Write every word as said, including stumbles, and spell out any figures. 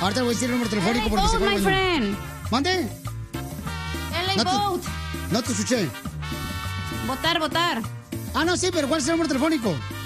Ahorita le voy a decir el número telefónico L A porque se vote, my acuerdan. friend. ¿Mande? L A No te- vote. No te escuché. Votar, votar. Ah, no, sí, pero ¿cuál es el número telefónico?